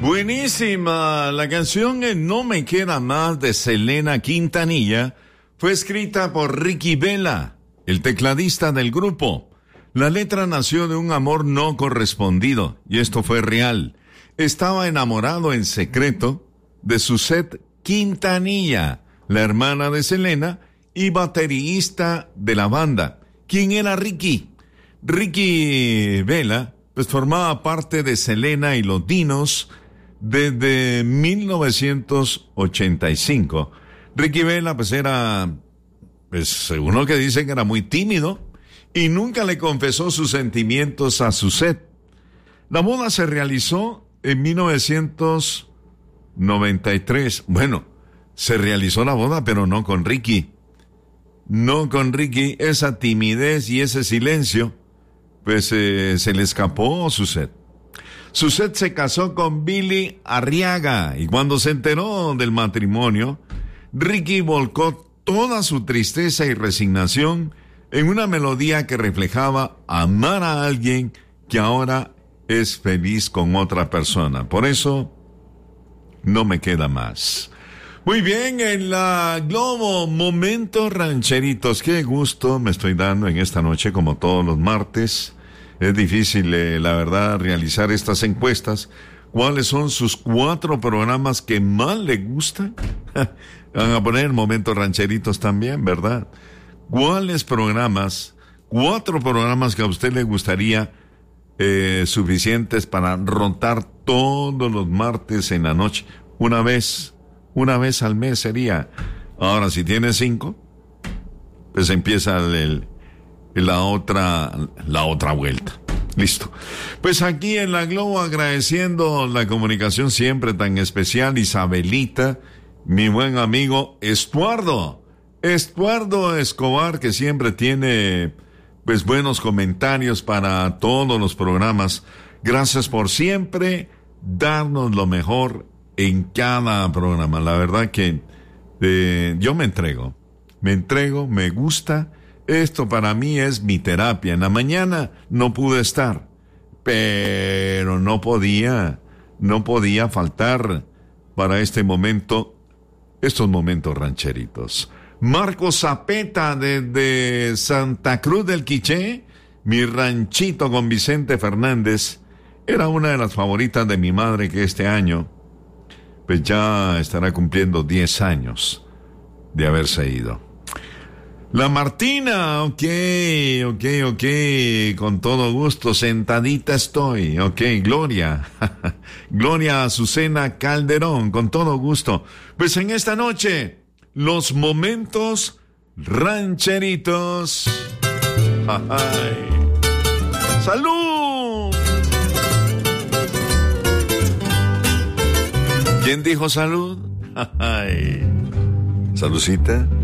Buenísima. La canción No me queda más de Selena Quintanilla fue escrita por Ricky Vela, el tecladista del grupo. La letra nació de un amor no correspondido, y esto fue real. Estaba enamorado en secreto de Suzette Quintanilla, la hermana de Selena y baterista de la banda. ¿Quién era Ricky? Ricky Vela, pues formaba parte de Selena y los Dinos desde 1985. Ricky Vela, pues era, según lo que dicen, era muy tímido y nunca le confesó sus sentimientos a Suzette. La boda se realizó en 1993. Bueno, se realizó la boda, pero no con Ricky. No con Ricky. Esa timidez y ese silencio, pues se le escapó a Suzette. Suzette se casó con Billy Arriaga y cuando se enteró del matrimonio, Ricky volcó toda su tristeza y resignación en una melodía que reflejaba amar a alguien que ahora es feliz con otra persona. Por eso, no me queda más. Muy bien, en la Globo, Momentos Rancheritos. Qué gusto me estoy dando en esta noche, como todos los martes. Es difícil, la verdad, realizar estas encuestas. ¿Cuáles son sus 4 programas que más le gustan? Van a poner Momentos Rancheritos también, ¿verdad? ¿Cuáles programas, 4 programas que a usted le gustaría suficientes para rotar todos los martes en la noche? Una vez al mes sería. Ahora, si tiene 5, pues empieza la otra vuelta. Listo. Pues aquí en la Globo, agradeciendo la comunicación siempre tan especial, Isabelita, mi buen amigo Estuardo Escobar, que siempre tiene pues buenos comentarios para todos los programas. Gracias por siempre darnos lo mejor en cada programa. La verdad que yo me entrego, me gusta. Esto para mí es mi terapia. En la mañana no pude estar, pero no podía faltar para estos momentos rancheritos. Marcos Zapeta desde Santa Cruz del Quiché, mi ranchito con Vicente Fernández, era una de las favoritas de mi madre, que este año pues ya estará cumpliendo 10 años de haberse ido. La Martina, ok, con todo gusto, sentadita estoy, ok, Gloria Azucena Calderón, con todo gusto. Pues en esta noche, los momentos rancheritos. ¡Ay! ¡Salud! ¿Quién dijo salud? ¡Ay! Saludcita.